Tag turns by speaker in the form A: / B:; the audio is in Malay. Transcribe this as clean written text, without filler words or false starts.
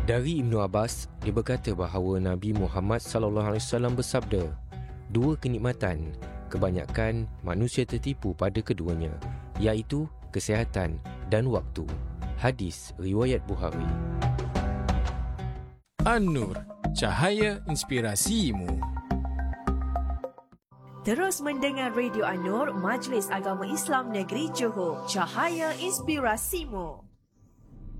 A: Dari Ibnu Abbas, dia berkata bahawa Nabi Muhammad SAW bersabda, dua kenikmatan, kebanyakan manusia tertipu pada keduanya, iaitu kesihatan dan waktu. Hadis riwayat Bukhari.
B: An-Nur, cahaya inspirasimu.
C: Terus mendengar Radio An-Nur, Majlis Agama Islam Negeri Johor, cahaya inspirasimu.